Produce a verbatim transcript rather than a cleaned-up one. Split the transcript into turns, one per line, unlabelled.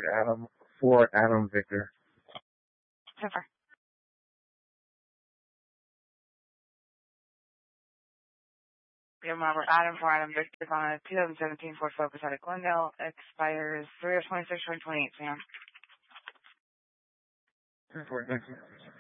Adam for Adam Victor.
Super. We have Robert Adam for Adam Victor on a two thousand seventeen Ford Focus out of Glendale. Expires three of twenty-six, twenty twenty-eight, Sam.
Thank you.